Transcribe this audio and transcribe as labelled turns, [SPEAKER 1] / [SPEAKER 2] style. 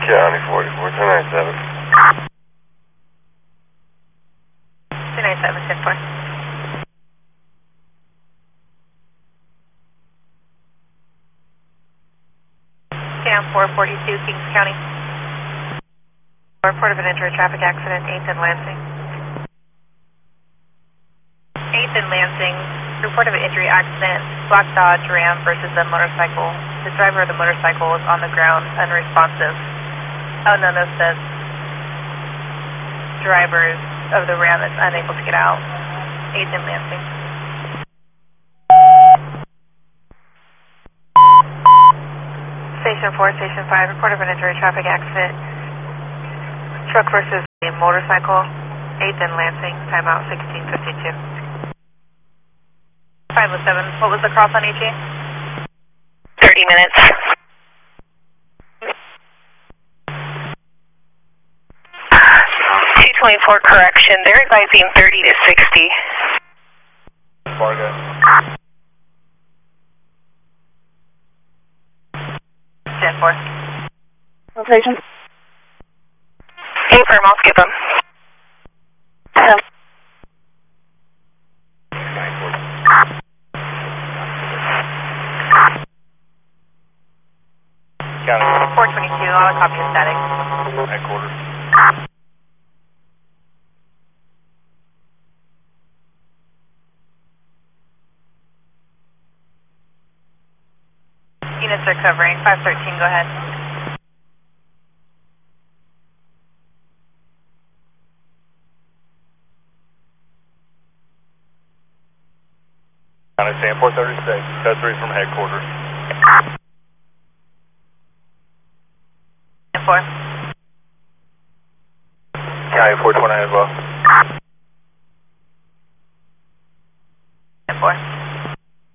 [SPEAKER 1] County 44, 297.
[SPEAKER 2] 297, 10-4. Cam 442, Kings County. Report of an injury traffic accident, 8th and Lansing. 8th and Lansing, report of an injury accident, Black Dodge Ram versus a motorcycle. The driver of the motorcycle was on the ground, unresponsive. Oh no, no, says drivers of the Ram is unable to get out. 8th and Lansing. Station 4, Station 5, report of an injury traffic accident. Truck versus a motorcycle, 8th and Lansing, timeout 1652. 507, what was the cross on HE?
[SPEAKER 3] 30 minutes. 224 correction, they're advising 30 to 60.
[SPEAKER 1] Fargo.
[SPEAKER 2] 10-4.
[SPEAKER 3] Location? Hey, firm, I'll skip them.
[SPEAKER 1] County
[SPEAKER 2] 422, all the copy is static.
[SPEAKER 1] headquarters.
[SPEAKER 2] Units are covering, 513, go ahead.
[SPEAKER 1] County Stand 436, code 3 from headquarters.
[SPEAKER 2] 10-4.
[SPEAKER 1] County 429 as well.
[SPEAKER 2] 10-4.